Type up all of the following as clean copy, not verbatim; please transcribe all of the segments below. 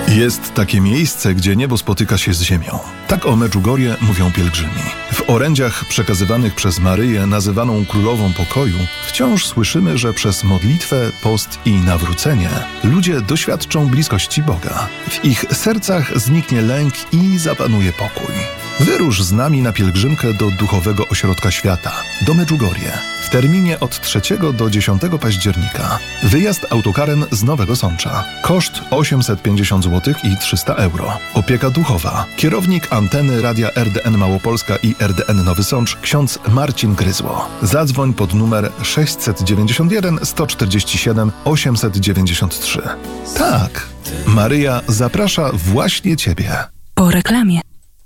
Jest takie miejsce, gdzie niebo spotyka się z ziemią. Tak o Medjugorje mówią pielgrzymi. W orędziach przekazywanych przez Maryję, nazywaną Królową Pokoju, wciąż słyszymy, że przez modlitwę, post i nawrócenie ludzie doświadczą bliskości Boga. W ich sercach zniknie lęk i zapanuje pokój. Wyrusz z nami na pielgrzymkę do duchowego ośrodka świata, do Medjugorje, w terminie od 3 do 10 października. Wyjazd autokarem z Nowego Sącza. Koszt 850 zł i 300 euro. Opieka duchowa. Kierownik anteny radia RDN Małopolska i RDN Nowy Sącz, ksiądz Marcin Gryzło. Zadzwoń pod numer 691 147 893. Tak, Maryja zaprasza właśnie Ciebie. Po reklamie.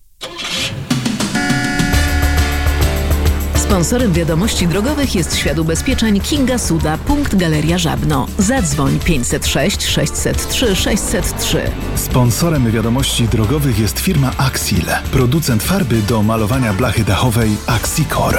Sponsorem wiadomości drogowych jest Świat Ubezpieczeń Kinga Suda, punkt Galeria Żabno. Zadzwoń 506 603 603. Sponsorem wiadomości drogowych jest firma Axil, producent farby do malowania blachy dachowej Axicor.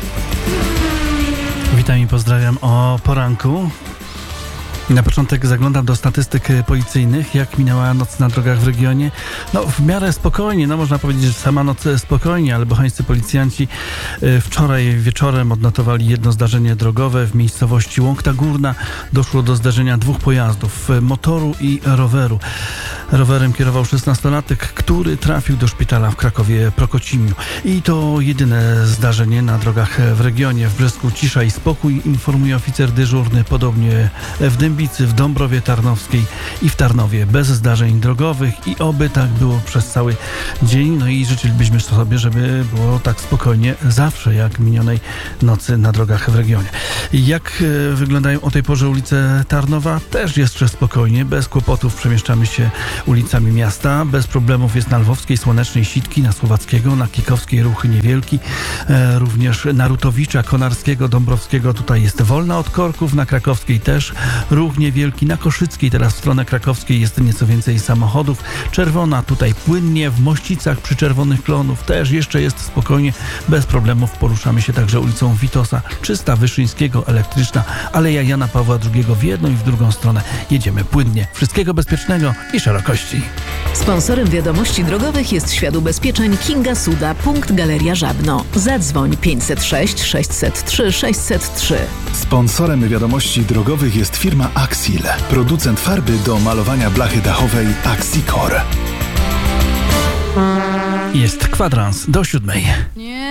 Witam i pozdrawiam o poranku. Na początek zaglądam do statystyk policyjnych, jak minęła noc na drogach w regionie. W miarę spokojnie, można powiedzieć, że sama noc spokojnie, ale bocheńscy policjanci wczoraj wieczorem odnotowali jedno zdarzenie drogowe w miejscowości Łąkta Górna. Doszło do zdarzenia dwóch pojazdów, motoru i roweru. Rowerem kierował 16-latek, który trafił do szpitala w Krakowie Prokocimiu. I to jedyne zdarzenie na drogach w regionie. W Brzesku cisza i spokój, informuje oficer dyżurny, podobnie w Dębicy, w Dąbrowie Tarnowskiej i w Tarnowie. Bez zdarzeń drogowych i oby tak było przez cały dzień. I życzylibyśmy sobie, żeby było tak spokojnie zawsze, jak minionej nocy na drogach w regionie. Jak wyglądają o tej porze ulice Tarnowa? Też jeszcze spokojnie, bez kłopotów przemieszczamy się ulicami miasta. Bez problemów jest na Lwowskiej, Słonecznej, Sitki, na Słowackiego, na Kikowskiej ruch niewielki, również na Rutowicza, Konarskiego, Dąbrowskiego. Tutaj jest wolna od korków, na Krakowskiej też ruch niewielki, na Koszyckiej teraz w stronę krakowskiej jest nieco więcej samochodów. Czerwona tutaj płynnie, w Mościcach przy Czerwonych Klonów też jeszcze jest spokojnie, bez problemów poruszamy się także ulicą Witosa, 300 Wyszyńskiego, elektryczna, Aleja Jana Pawła II w jedną i w drugą stronę. Jedziemy płynnie. Wszystkiego bezpiecznego i szerokości. Sponsorem wiadomości drogowych jest Świat Ubezpieczeń Kinga Suda, punkt Galeria Żabno. Zadzwoń 506 603 603. Sponsorem wiadomości drogowych jest firma Axil, producent farby do malowania blachy dachowej Axicor. Jest kwadrans do 7. Nie